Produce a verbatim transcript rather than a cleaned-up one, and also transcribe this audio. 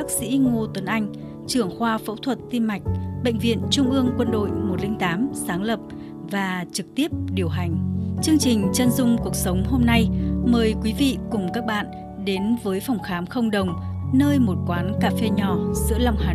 sĩ Ngô Tuấn Anh, trưởng khoa phẫu thuật tim mạch, Bệnh viện Trung ương Quân đội một không tám sáng lập và trực tiếp điều hành. Chương trình Chân dung cuộc sống hôm nay mời quý vị cùng các bạn đến với phòng khám không đồng, nơi một quán cà phê nhỏ giữa lòng Hà